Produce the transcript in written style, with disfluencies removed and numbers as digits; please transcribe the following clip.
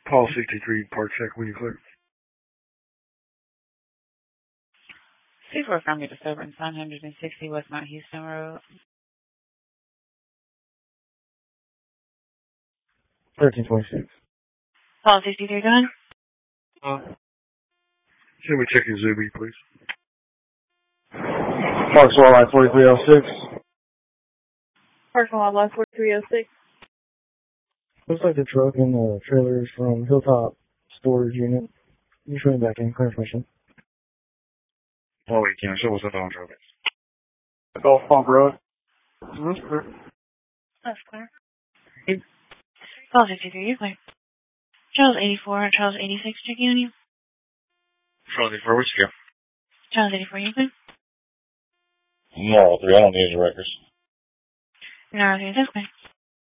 Call 63, park check when you clear. 64 from your disturbance, 960 West Mount Houston Road. 1326. Call 63, go ahead. Should we check your Zuby, please? Parks Wildlife 4306. Parks and Wildlife 4306. Looks like the truck and the trailers from Hilltop Storage Unit. You show me back in. Clear information. Oh, wait, can I show what's up on traffic? Gulf Pump Road. That's clear. Call 63, you're clear. Charles 84 and Charles 86, checking on you. Charlie, for which you go? Charles 84, you clear? No, 3, I don't need any records. No, that's clear.